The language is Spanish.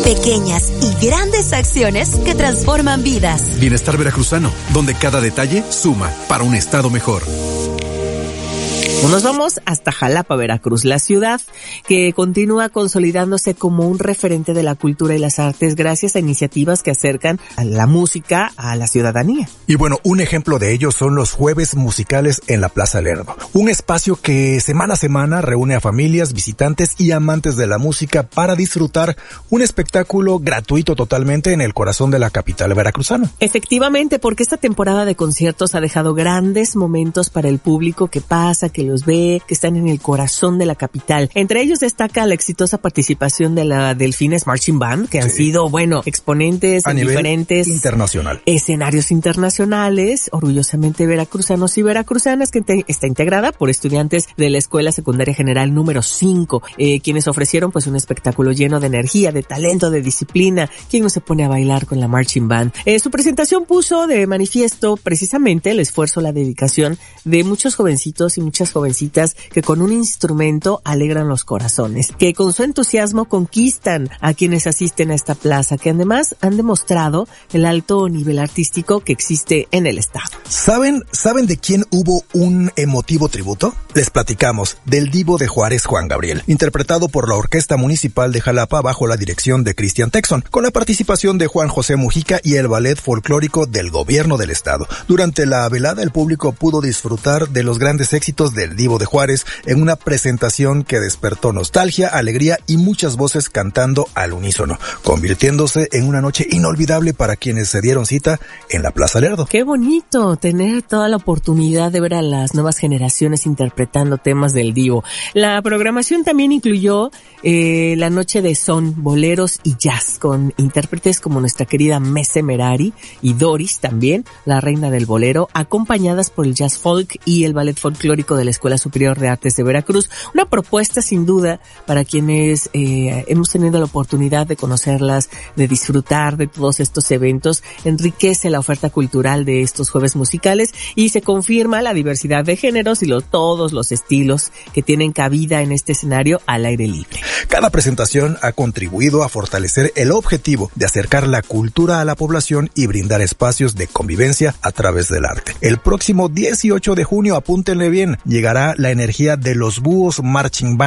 Pequeñas y grandes acciones que transforman vidas. Bienestar veracruzano, donde cada detalle suma para un estado mejor. Nos vamos hasta Jalapa, Veracruz, la ciudad que continúa consolidándose como un referente de la cultura y las artes gracias a iniciativas que acercan a la música a la ciudadanía. Y bueno, un ejemplo de ello son los jueves musicales en la Plaza Lerdo, un espacio que semana a semana reúne a familias, visitantes y amantes de la música para disfrutar un espectáculo gratuito totalmente en el corazón de la capital veracruzana. Efectivamente, porque esta temporada de conciertos ha dejado grandes momentos para el público que pasa, que los ve, que están en el corazón de la capital. Entre ellos destaca la exitosa participación de la Delfines Marching Band, que han sido, exponentes en diferentes internacional. Escenarios internacionales, orgullosamente veracruzanos y veracruzanas, que está integrada por estudiantes de la Escuela Secundaria General número 5, quienes ofrecieron pues un espectáculo lleno de energía, de talento, de disciplina. ¿Quién no se pone a bailar con la Marching Band? Su presentación puso de manifiesto precisamente el esfuerzo, la dedicación de muchos jovencitos y muchas jovencitas que con un instrumento alegran los corazones, que con su entusiasmo conquistan a quienes asisten a esta plaza, que además han demostrado el alto nivel artístico que existe en el estado. ¿Saben de quién hubo un emotivo tributo? Les platicamos del Divo de Juárez, Juan Gabriel, interpretado por la Orquesta Municipal de Jalapa bajo la dirección de Cristian Texon, con la participación de Juan José Mujica y el Ballet Folclórico del Gobierno del Estado. Durante la velada, el público pudo disfrutar de los grandes éxitos del Divo de Juárez en una presentación que despertó nostalgia, alegría y muchas voces cantando al unísono, convirtiéndose en una noche inolvidable para quienes se dieron cita en la Plaza Lerdo. Qué bonito tener toda la oportunidad de ver a las nuevas generaciones interpretando temas del Divo. La programación también incluyó la noche de son, boleros y jazz, con intérpretes como nuestra querida Mese Merari y Doris también, la reina del bolero, acompañadas por el jazz folk y el ballet folclórico de la Escuela Superior de Artes de Veracruz. Una propuesta sin duda para quienes hemos tenido la oportunidad de conocerlas, de disfrutar de todos estos eventos. Enriquece la oferta cultural de estos jueves musicales y se confirma la diversidad de géneros y todos los estilos que tienen cabida en este escenario al aire libre. Cada presentación ha contribuido a fortalecer el objetivo de acercar la cultura a la población y brindar espacios de convivencia a través del arte. El próximo 18 de junio, apúntenle bien, llegará la energía de los Búhos Marching Band